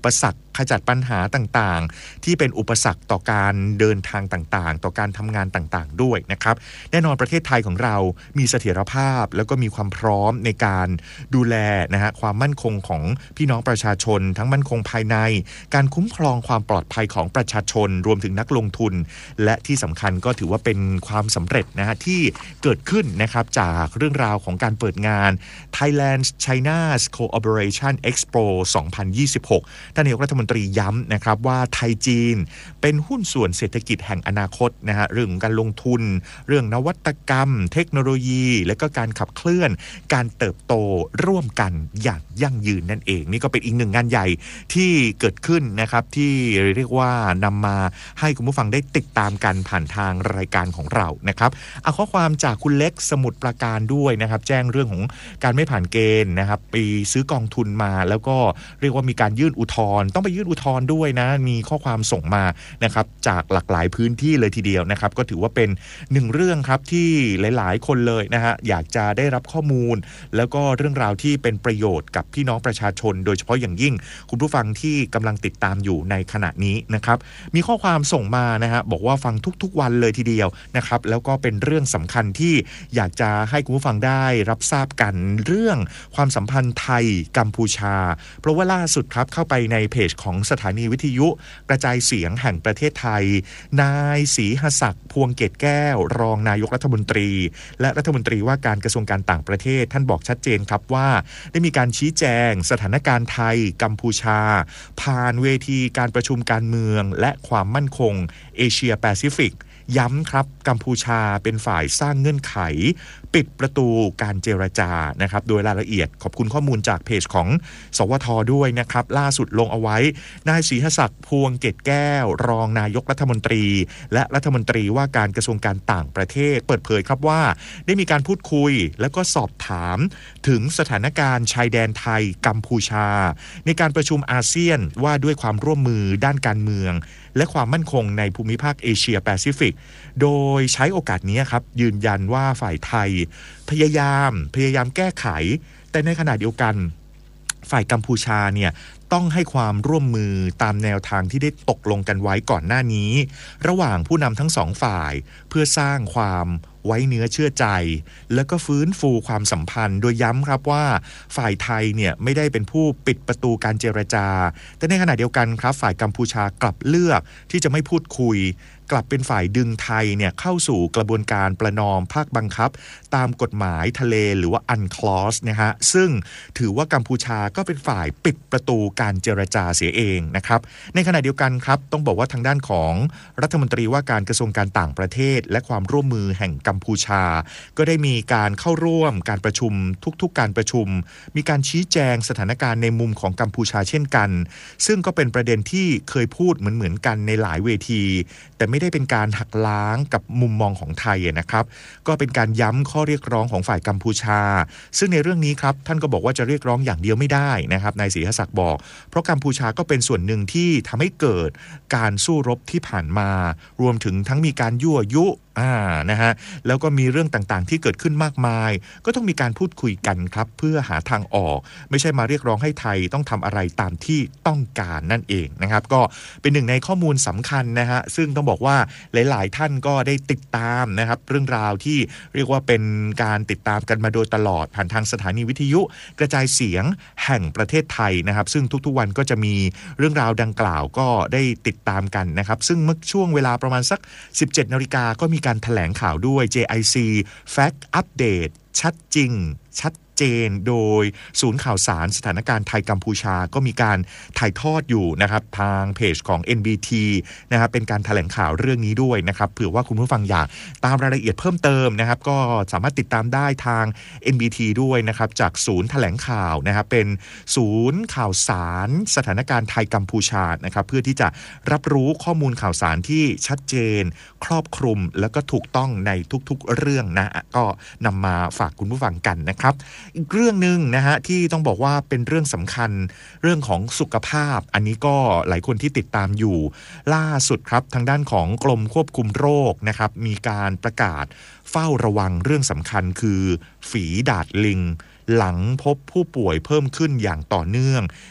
ขจัดปัญหาต่างๆที่เป็นอุปสรรคต่อการเดินทางต่างๆต่อการทำงานต่างๆด้วยนะครับแน่นอนประเทศไทยของเรามีเสถียรภาพแล้วก็มีความพร้อมในการดูแลนะฮะความมั่นคงของพี่น้องประชาชนทั้งมั่นคงภายในการคุ้มครองความปลอดภัยของประชาชนรวมถึงนักลงทุนและที่สำคัญก็ถือว่าเป็นความสำเร็จนะฮะที่เกิดขึ้นนะครับจากเรื่องราวของการเปิดงาน Thailand China's Cooperation Expo สองพันยี่สิบหก ท่านนายกรัฐมนตรีย้ำนะครับว่าไทยจีนเป็นหุ้นส่วนเศรษฐกิจแห่งอนาคตนะฮะเรื่องการลงทุนเรื่องนวัตกรรมเทคโนโลยีและก็การขับเคลื่อนการเติบโตร่วมกันอย่างยั่งยืนนั่นเองนี่ก็เป็นอีกหนึ่งงานใหญ่ที่เกิดขึ้นนะครับที่เรียกว่านำมาให้คุณผู้ฟังได้ติดตามกันผ่านทางรายการของเรานะครับเอาข้อความจากคุณเล็กสมุทรปราการด้วยนะครับแจ้งเรื่องของการไม่ผ่านเกณฑ์นะครับไปซื้อกองทุนมาแล้วก็เรียกว่ามีการยื่นอุทธรณ์ต้องไปยื่นอุทธรณ์ด้วยนะมีข้อความส่งมานะครับจากหลากหลายพื้นที่เลยทีเดียวนะครับก็ถือว่าเป็นหนึ่งเรื่องครับที่หลายๆคนเลยนะฮะอยากจะได้รับข้อมูลแล้วก็เรื่องราวที่เป็นประโยชน์กับพี่น้องประชาชนโดยเฉพาะอย่างยิ่งคุณผู้ฟังที่กำลังติดตามอยู่ในขณะนี้นะครับมีข้อความส่งมานะฮะบอกว่าฟังทุกๆวันเลยทีเดียวนะครับแล้วก็เป็นเรื่องสำคัญที่อยากจะให้คุณผู้ฟังได้รับทราบกันเรื่องความสัมพันธ์ไทยกัมพูชาเพราะว่าล่าสุดครับเข้าไปในเพจของสถานีวิทยุกระจายเสียงแห่งประเทศไทยนายศรีหศักดิ์พวงเกตแก้วรองนายกรัฐมนตรีและรัฐมนตรีว่าการกระทรวงการต่างประเทศท่านบอกชัดเจนครับว่าได้มีการชี้แจงสถานการณ์ไทยกัมพูชาผ่านเวทีการประชุมการเมืองและความมั่นคงเอเชียแปซิฟิกย้ำครับกัมพูชาเป็นฝ่ายสร้างเงื่อนไขปิดประตูการเจรจานะครับโดยรายละเอียดขอบคุณข้อมูลจากเพจของสวทด้วยนะครับล่าสุดลงเอาไว้นายศรีหศักดิ์พวงเกตแก้วรองนายกรัฐมนตรีและรัฐมนตรีว่าการกระทรวงการต่างประเทศเปิดเผยครับว่าได้มีการพูดคุยแล้วก็สอบถามถึงสถานการณ์ชายแดนไทยกัมพูชาในการประชุมอาเซียนว่าด้วยความร่วมมือด้านการเมืองและความมั่นคงในภูมิภาคเอเชียแปซิฟิกโดยใช้โอกาสนี้ครับยืนยันว่าฝ่ายไทยพยายามพยายามแก้ไขแต่ในขณะเดียวกันฝ่ายกัมพูชาเนี่ยต้องให้ความร่วมมือตามแนวทางที่ได้ตกลงกันไว้ก่อนหน้านี้ระหว่างผู้นำทั้งสองฝ่ายเพื่อสร้างความไว้เนื้อเชื่อใจแล้วก็ฟื้นฟูความสัมพันธ์โดยย้ำครับว่าฝ่ายไทยเนี่ยไม่ได้เป็นผู้ปิดประตูการเจรจาแต่ในขณะเดียวกันครับฝ่ายกัมพูชากลับเลือกที่จะไม่พูดคุยกลับเป็นฝ่ายดึงไทยเนี่ยเข้าสู่กระบวนการประนอมภาคบังคับตามกฎหมายทะเลหรือว่า อันคลอส นะฮะซึ่งถือว่ากัมพูชาก็เป็นฝ่ายปิดประตูการเจรจาเสียเองนะครับในขณะเดียวกันครับต้องบอกว่าทางด้านของรัฐมนตรีว่าการกระทรวงการต่างประเทศและความร่วมมือแห่งกัมพูชาก็ได้มีการเข้าร่วมการประชุมทุกๆการประชุมมีการชี้แจงสถานการณ์ในมุมของกัมพูชาเช่นกันซึ่งก็เป็นประเด็นที่เคยพูดเหมือนๆกันในหลายเวทีแต่ไม่ได้เป็นการหักล้างกับมุมมองของไทยนะครับก็เป็นการย้ำข้อเรียกร้องของฝ่ายกัมพูชาซึ่งในเรื่องนี้ครับท่านก็บอกว่าจะเรียกร้องอย่างเดียวไม่ได้นะครับนายศรีหศักดิ์บอกเพราะกัมพูชาก็เป็นส่วนหนึ่งที่ทำให้เกิดการสู้รบที่ผ่านมารวมถึงทั้งมีการยั่วยุอ่านะฮะแล้วก็มีเรื่องต่างๆที่เกิดขึ้นมากมายก็ต้องมีการพูดคุยกันครับเพื่อหาทางออกไม่ใช่มาเรียกร้องให้ไทยต้องทำอะไรตามที่ต้องการนั่นเองนะครับก็เป็นหนึ่งในข้อมูลสำคัญนะฮะซึ่งต้องบอกว่าหลายๆท่านก็ได้ติดตามนะครับเรื่องราวที่เรียกว่าเป็นการติดตามกันมาโดยตลอดผ่านทางสถานีวิทยุกระจายเสียงแห่งประเทศไทยนะครับซึ่งทุกๆวันก็จะมีเรื่องราวดังกล่าวก็ได้ติดตามกันนะครับซึ่งเมื่อช่วงเวลาประมาณสัก สิบเจ็ดนาฬิกาก็มีการแถลงข่าวด้วย เจ ไอ ซี Fact Update ชัดจริงชัดเจนโดยศูนย์ข่าวสารสถานการณ์ไทยกัมพูชาก็มีการถ่ายทอดอยู่นะครับทางเพจของ เอ็น บี ที นะครับเป็นการแถลงข่าวเรื่องนี้ด้วยนะครับเผื่อว่าคุณผู้ฟังอยากตามรายละเอียดเพิ่มเติมนะครับก็สามารถติดตามได้ทาง เอ็น บี ที ด้วยนะครับจากศูนย์แถลงข่าวนะครับเป็นศูนย์ข่าวสารสถานการณ์ไทยกัมพูชานะครับเพื่อที่จะรับรู้ข้อมูลข่าวสารที่ชัดเจนครอบคลุมแล้วก็ถูกต้องในทุกๆเรื่องนะก็นำมาฝากคุณผู้ฟังกันนะครับอีกเรื่องนึงนะฮะที่ต้องบอกว่าเป็นเรื่องสำคัญเรื่องของสุขภาพอันนี้ก็หลายคนที่ติดตามอยู่ล่าสุดครับทางด้านของกรมควบคุมโรคนะครับมีการประกาศเฝ้าระวังเรื่องสำคัญคือฝีดาษลิงหลังพบผู้ป่วยเพิ่มขึ้นอย่างต่อเนื่อง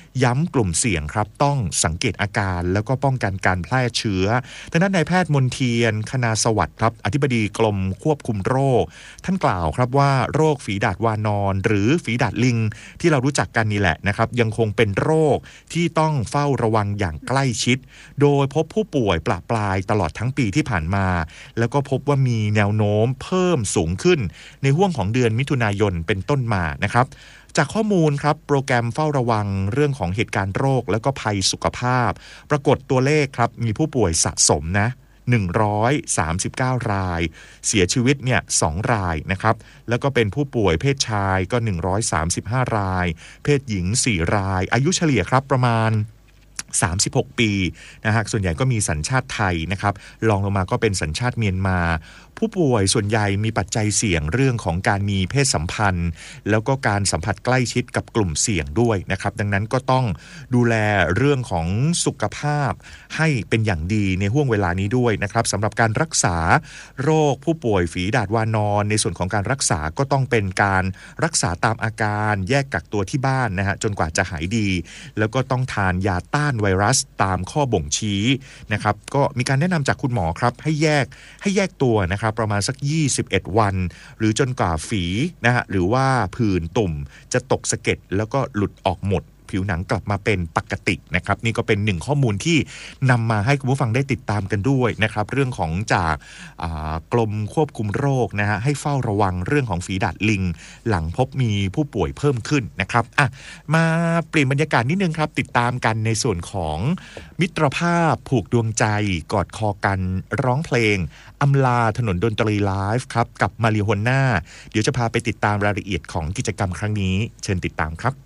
ย้ำกลุ่มเสี่ยงครับต้องสังเกตอาการแล้วก็ป้องกันการแพร่เชื้อดังนั้นนายแพทย์มนเทียนคณาสวัสดิ์ครับอธิบดีกรมควบคุมโรคท่านกล่าวครับว่าโรคฝีดาษวานอนหรือฝีดาษลิงที่เรารู้จักกันนี่แหละนะครับยังคงเป็นโรคที่ต้องเฝ้าระวังอย่างใกล้ชิดโดยพบผู้ป่วยปราปรายตลอดทั้งปีที่ผ่านมาแล้วก็พบว่ามีแนวโน้มเพิ่มสูงขึ้นในห้วงของเดือนมิถุนายนเป็นต้นมานะครับจากข้อมูลครับโปรแกรมเฝ้าระวังเรื่องของเหตุการณ์โรคแล้วก็ภัยสุขภาพปรากฏตัวเลขครับมีผู้ป่วยสะสมนะหนึ่งร้อยสามสิบเก้ารายเสียชีวิตเนี่ยสองรายนะครับแล้วก็เป็นผู้ป่วยเพศชายก็หนึ่งร้อยสามสิบห้ารายเพศหญิงสี่รายอายุเฉลี่ยครับประมาณสามสิบหกปีนะฮะส่วนใหญ่ก็มีสัญชาติไทยนะครับรองลงมาก็เป็นสัญชาติเมียนมาผู้ป่วยส่วนใหญ่มีปัจจัยเสี่ยงเรื่องของการมีเพศสัมพันธ์แล้วก็การสัมผัสใกล้ชิดกับกลุ่มเสี่ยงด้วยนะครับดังนั้นก็ต้องดูแลเรื่องของสุขภาพให้เป็นอย่างดีในห่วงเวลานี้ด้วยนะครับสำหรับการรักษาโรคผู้ป่วยฝีดาษวานอนในส่วนของการรักษาก็ต้องเป็นการรักษาตามอาการแยกกักตัวที่บ้านนะฮะจนกว่าจะหายดีแล้วก็ต้องทานยาต้านไวรัสตามข้อบ่งชี้นะครับก็มีการแนะนำจากคุณหมอครับให้แยกให้แยกตัวนะครับประมาณสักยี่สิบเอ็ดวันหรือจนกว่าฝีนะฮะหรือว่าผื่นตุ่มจะตกสะเก็ดแล้วก็หลุดออกหมดผิวหนังกลับมาเป็นปกตินะครับนี่ก็เป็นหนึ่งข้อมูลที่นำมาให้คุณผู้ฟังได้ติดตามกันด้วยนะครับเรื่องของจากกรมควบคุมโรคนะฮะให้เฝ้าระวังเรื่องของฝีดาษลิงหลังพบมีผู้ป่วยเพิ่มขึ้นนะครับอ่ะมาเปลี่ยนบรรยากาศนิดนึงครับติดตามกันในส่วนของมิตรภาพผูกดวงใจกอดคอกันร้องเพลงอำลาถนนดนตรีไลฟ์ครับกับมาริโฮน่าเดี๋ยวจะพาไปติดตามรายละเอียดของกิจกรรมครั้งนี้เชิญติดตามครับ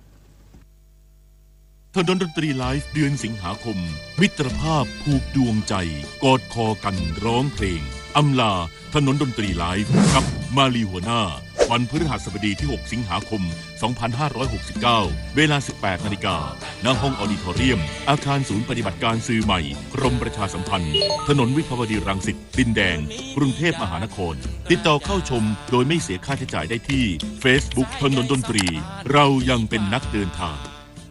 ถนนดนตรีไลฟ์เดือนสิงหาคมมิตรภาพผูกดวงใจกอดคอกันร้องเพลงอำลาถนนดนตรีไลฟ์กับมาลีหัวหน้าวันพฤหัสบดีที่หกสิงหาคมสองพันห้าร้อยหกสิบเก้าเวลา สิบแปดนาฬิกา ณ ห้องออดิทอเรียมอาคารศูนย์ปฏิบัติการสื่อใหม่กรมประชาสัมพันธ์ถนนวิภาวดีรังสิตดินแดงกรุงเทพมหานครติดต่อเข้าชมโดยไม่เสียค่าใช้จ่ายได้ที่ Facebook ถนนดนตรีเรายังเป็นนักเดินทาง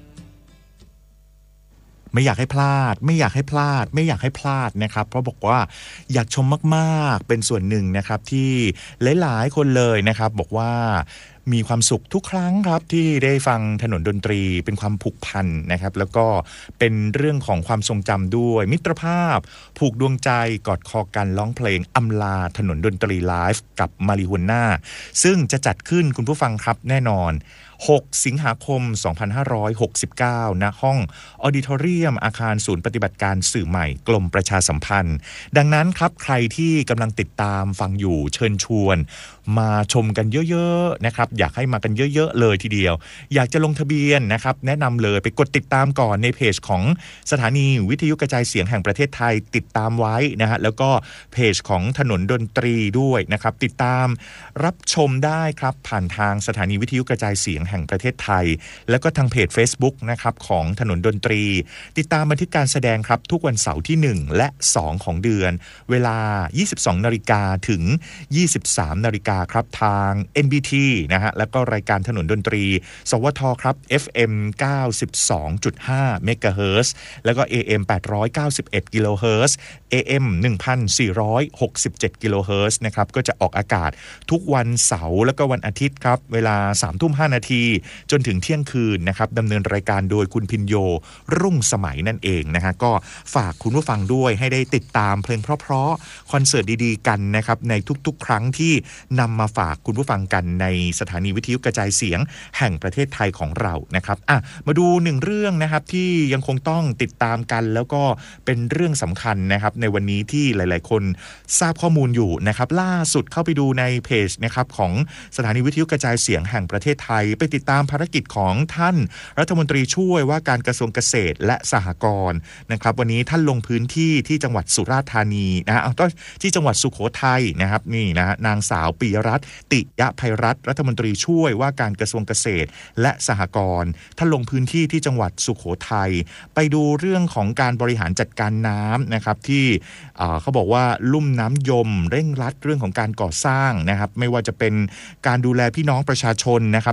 ไม่อยากให้พลาดไม่อยากให้พลาดไม่อยากให้พลาดนะครับเพราะบอกว่าอยากชมมากๆเป็นส่วนหนึ่งนะครับที่หลายๆคนเลยนะครับบอกว่ามีความสุขทุกครั้งครับที่ได้ฟังถนนดนตรีเป็นความผูกพันนะครับแล้วก็เป็นเรื่องของความทรงจำด้วยมิตรภาพผูกดวงใจกอดคอกันร้องเพลงอำลาถนนดนตรีไลฟ์กับมาริโฮน่าซึ่งจะจัดขึ้นคุณผู้ฟังครับแน่นอนหกสิงหาคมสองพันห้าร้อยหกสิบเก้าณห้องออดิทอเรียมอาคารศูนย์ปฏิบัติการสื่อใหม่กรมประชาสัมพันธ์ดังนั้นครับใครที่กำลังติดตามฟังอยู่เชิญชวนมาชมกันเยอะๆนะครับอยากให้มากันเยอะๆเลยทีเดียวอยากจะลงทะเบียนนะครับแนะนำเลยไปกดติดตามก่อนในเพจของสถานีวิทยุกระจายเสียงแห่งประเทศไทยติดตามไว้นะฮะแล้วก็เพจของถนนดนตรีด้วยนะครับติดตามรับชมได้ครับผ่านทางสถานีวิทยุกระจายเสียงแห่งประเทศไทยแล้วก็ทางเพจ Facebook นะครับของถนนดนตรีติดตามบันทึกการแสดงครับทุกวันเสาร์ที่หนึ่งและสองของเดือนเวลา ยี่สิบสองนาฬิกา ถึง ยี่สิบสามนาฬิกาครับทาง เอ็น บี ที นะฮะแล้วก็รายการถนนดนตรีสวทครับ เอฟ เอ็ม เก้าสิบสองจุดห้า เมกะเฮิรตซ์แล้วก็ เอ เอ็ม แปดร้อยเก้าสิบเอ็ด กิโลเฮิรตซ์ เอ เอ็ม หนึ่งพันสี่ร้อยหกสิบเจ็ด กิโลเฮิรตซ์นะครับก็จะออกอากาศทุกวันเสาร์แล้วก็วันอาทิตย์ครับเวลา สามทุ่มห้านาทีจนถึงเที่ยงคืนนะครับดำเนินรายการโดยคุณพินโยรุ่งสมัยนั่นเองนะฮะก็ฝากคุณผู้ฟังด้วยให้ได้ติดตามเพลงเพราะๆคอนเสิร์ตดีๆกันนะครับในทุกๆครั้งที่นำมาฝากคุณผู้ฟังกันในสถานีวิทยุกระจายเสียงแห่งประเทศไทยของเรานะครับอ่ะมาดูหนึ่งเรื่องนะครับที่ยังคงต้องติดตามกันแล้วก็เป็นเรื่องสำคัญนะครับในวันนี้ที่หลายๆคนทราบข้อมูลอยู่นะครับล่าสุดเข้าไปดูในเพจนะครับของสถานีวิทยุกระจายเสียงแห่งประเทศไทยไปติดตามภารกิจของท่านรัฐมนตรีช่วยว่าการกระทรวงเกษตรและสหกรณ์นะครับวันนี้ท่านลงพื้นที่ที่จังหวัดสุราษฎร์ธานีนะฮะก็ที่จังหวัดสุโขทัยนะครับนี่นะฮะนางสาวปิยรัตน์ติยะไพรัตน์รัฐมนตรีช่วยว่าการกระทรวงเกษตรและสหกรณ์ท่านลงพื้นที่ที่จังหวัดสุโขทัยไปดูเรื่องของการบริหารจัดการน้ำนะครับที่เขาบอกว่าลุ่มน้ำยมเร่งรัดเรื่องของการก่อสร้างนะครับไม่ว่าจะเป็นการดูแลพี่น้องประชาชนนะครับในพื้น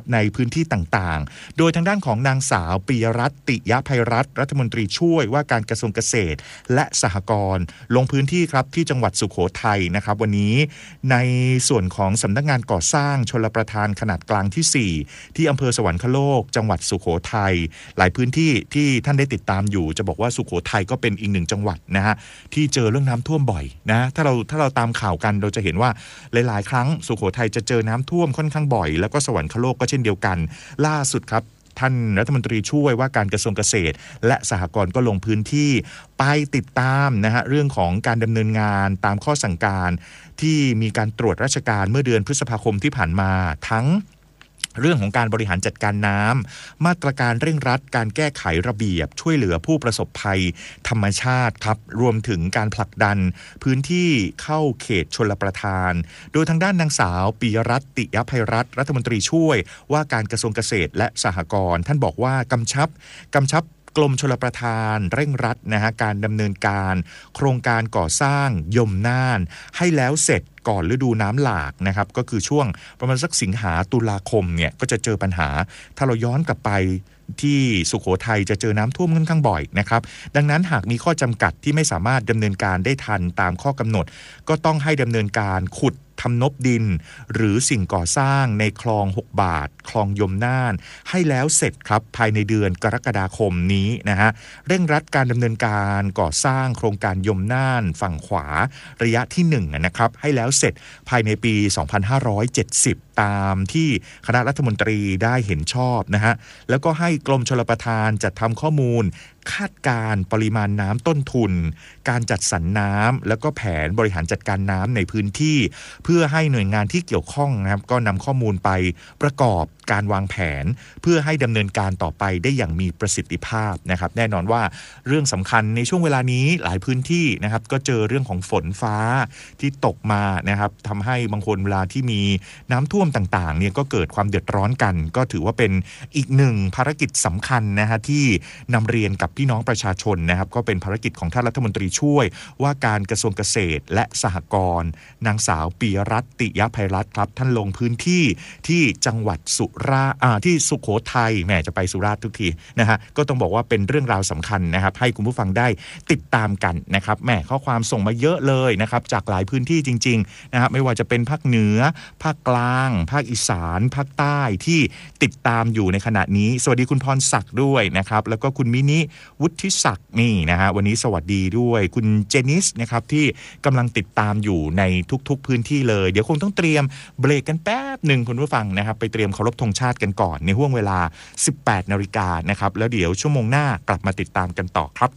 พื้นที่ต่างๆโดยทางด้านของนางสาวปิยรัตน์ติยภัยรัตน์รัฐมนตรีช่วยว่าการกระทรวงเกษตรและสหกรณ์ลงพื้นที่ครับที่จังหวัดสุโขทัยนะครับวันนี้ในส่วนของสำนักงานก่อสร้างชลประทานขนาดกลางที่สี่ที่อำเภอสวรรคโลกจังหวัดสุโขทัยหลายพื้นที่ที่ท่านได้ติดตามอยู่จะบอกว่าสุโขทัยก็เป็นอีกหนึ่งจังหวัดนะฮะที่เจอเรื่องน้ำท่วมบ่อยนะถ้าเราถ้าเราตามข่าวกันเราจะเห็นว่าหลายๆครั้งสุโขทัยจะเจอน้ำท่วมค่อนข้างบ่อยแล้วก็สวรรคโลกก็เช่นเดียวกันล่าสุดครับท่านรัฐมนตรีช่วยว่าการกระทรวงเกษตรและสหกรณ์ก็ลงพื้นที่ไปติดตามนะฮะเรื่องของการดำเนินงานตามข้อสั่งการที่มีการตรวจราชการเมื่อเดือนพฤษภาคมที่ผ่านมาทั้งเรื่องของการบริหารจัดการน้ำมาตรการเร่งรัดการแก้ไขระเบียบช่วยเหลือผู้ประสบภัยธรรมชาติครับรวมถึงการผลักดันพื้นที่เข้าเขตชลประทานโดยทางด้านนางสาวปิยรัตน์ติยภัยรัตน์รัฐมนตรีช่วยว่าการกระทรวงเกษตรและสหกรณ์ท่านบอกว่ากำชับกำชับกรมชลประทานเร่งรัดนะฮะการดำเนินการโครงการก่อสร้างยมน่านให้แล้วเสร็จก่อนฤดูน้ำหลากนะครับก็คือช่วงประมาณสักสิงหาตุลาคมเนี่ยก็จะเจอปัญหาถ้าเราย้อนกลับไปที่สุโขทัยจะเจอน้ำท่วมค่อนข้างบ่อยนะครับดังนั้นหากมีข้อจำกัดที่ไม่สามารถดำเนินการได้ทันตามข้อกำหนดก็ต้องให้ดำเนินการขุดทำนบดินหรือสิ่งก่อสร้างในคลองหกบาทคลองยมน่านให้แล้วเสร็จครับภายในเดือนกรกฎาคมนี้นะฮะเร่งรัดการดำเนินการก่อสร้างโครงการยมน่านฝั่งขวาระยะที่หนึ่งนะครับให้แล้วเสร็จภายในปีสองพันห้าร้อยเจ็ดสิบตามที่คณะรัฐมนตรีได้เห็นชอบนะฮะแล้วก็ให้กรมชลประทานจัดทำข้อมูลคาดการปริมาณน้ำต้นทุนการจัดสรรน้ำแล้วก็แผนบริหารจัดการน้ำในพื้นที่เพื่อให้หน่วยงานที่เกี่ยวข้องนะครับก็นำข้อมูลไปประกอบการวางแผนเพื่อให้ดำเนินการต่อไปได้อย่างมีประสิทธิภาพนะครับแน่นอนว่าเรื่องสำคัญในช่วงเวลานี้หลายพื้นที่นะครับก็เจอเรื่องของฝนฟ้าที่ตกมานะครับทำให้บางคนเวลาที่มีน้ำท่วมต่างๆเนี่ยก็เกิดความเดือดร้อนกันก็ถือว่าเป็นอีกหนึ่งภารกิจสำคัญนะฮะที่นำเรียนกับพี่น้องประชาชนนะครับก็เป็นภารกิจของท่านรัฐมนตรีช่วยว่าการกระทรวงเกษตรและสหกรณ์นางสาวปิยรัตน์ติยภัยรัตน์ครับท่านลงพื้นที่ที่จังหวัดสุราษฎร์ที่สุโขทัยแหมจะไปสุราษฎร์ทุกทีนะฮะก็ต้องบอกว่าเป็นเรื่องราวสำคัญนะครับให้คุณผู้ฟังได้ติดตามกันนะครับแหมข้อความส่งมาเยอะเลยนะครับจากหลายพื้นที่จริงๆนะฮะไม่ว่าจะเป็นภาคเหนือภาคกลางภาคอีสานภาคใต้ที่ติดตามอยู่ในขณะนี้สวัสดีคุณพรศักดิ์ด้วยนะครับแล้วก็คุณมินิวุฒิศักดิ์นี่นะฮะวันนี้สวัสดีด้วยคุณเจนิสนะครับที่กำลังติดตามอยู่ในทุกๆพื้นที่เลยเดี๋ยวคงต้องเตรียมเบรกกันแป๊บหนึ่งคุณผู้ฟังนะครับไปเตรียมเคารพธงชาติกันก่อนในห่วงเวลา สิบแปดนาฬิกานะครับแล้วเดี๋ยวชั่วโมงหน้ากลับมาติดตามกันต่อครับ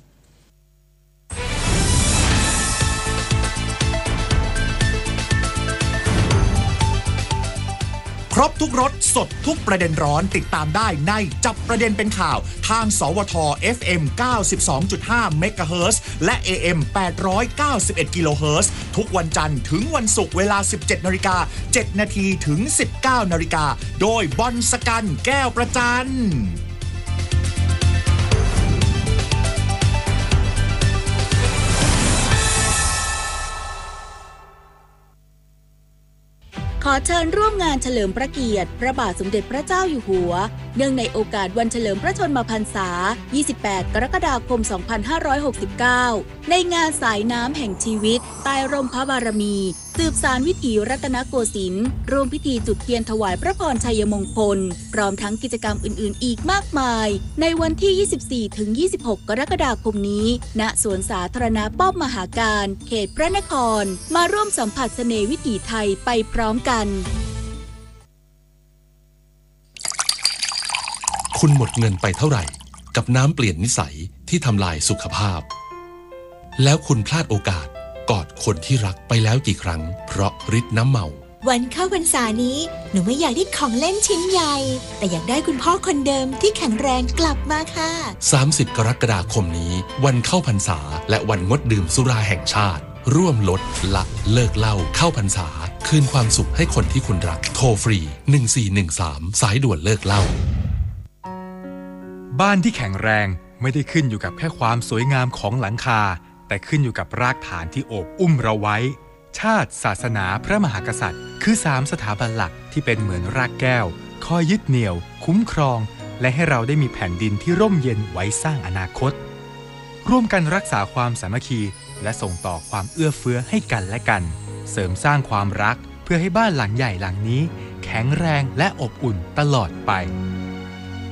ครบทุกรสสดทุกประเด็นร้อนติดตามได้ในจับประเด็นเป็นข่าวทางสวท เอฟ เอ็ม เก้าสิบสองจุดห้า เมกะเฮิรตซ์และ เอ เอ็ม แปดร้อยเก้าสิบเอ็ด กิโลเฮิรตซ์ทุกวันจันทร์ถึงวันศุกร์เวลา สิบเจ็ดนาฬิกาเจ็ดนาทีถึง สิบเก้านาฬิกาโดยบอลสกันแก้วประจันขอเชิญร่วมงานเฉลิมพระเกียรติพระบาทสมเด็จพระเจ้าอยู่หัวเนื่องในโอกาสวันเฉลิมพระชนมพรรษา ยี่สิบแปด กรกฎาคม สองพันห้าร้อยหกสิบเก้า ในงานสายน้ำแห่งชีวิตใต้ร่มพระบารมีสืบสานวิถีรัตนโกสินทร์ร่วมพิธีจุดเทียนถวายพระพรชัยมงคลพร้อมทั้งกิจกรรมอื่นๆอีกมากมายในวันที่ ยี่สิบสี่ถึงยี่สิบหก กรกฎาคมนี้ณสวนสาธารณะป้อมมหาการเขตพระนครมาร่วมสัมผัสเสน่ห์วิถีไทยไปพร้อมกันคุณหมดเงินไปเท่าไหร่กับน้ำเปลี่ยนนิสัยที่ทำลายสุขภาพแล้วคุณพลาดโอกาสกอดคนที่รักไปแล้วกี่ครั้งเพราะฤทธิ์น้ำเมาวันเข้าพรรษานี้หนูไม่อยากได้ของเล่นชิ้นใหญ่แต่อยากได้คุณพ่อคนเดิมที่แข็งแรงกลับมาค่ะสามสิบกรกฎาคมนี้วันเข้าพรรษาและวันงดดื่มสุราแห่งชาติร่วมลดละเลิกเหล้าเข้าพรรษาคืนความสุขให้คนที่คุณรักโทรฟรีหนึ่งสี่หนึ่งสามสายด่วนเลิกเหล้าบ้านที่แข็งแรงไม่ได้ขึ้นอยู่กับแค่ความสวยงามของหลังคาแต่ขึ้นอยู่กับรากฐานที่โอบอุ้มเราไว้ชาติศาสนาพระมหากษัตริย์คือสามสถาบันหลักที่เป็นเหมือนรากแก้วคอยยึดเหนี่ยวคุ้มครองและให้เราได้มีแผ่นดินที่ร่มเย็นไว้สร้างอนาคตร่วมกันรักษาความสามัคคีและส่งต่อความเอื้อเฟื้อให้กันและกันเสริมสร้างความรักเพื่อให้บ้านหลังใหญ่หลังนี้แข็งแรงและอบอุ่นตลอดไป